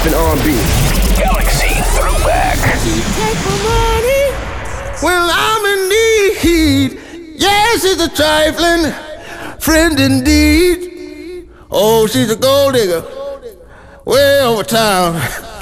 and R&B. Galaxy Throwback. Take my money when I'm in need. Yes, it's a trifling friend indeed. Oh, she's a gold digger way over town.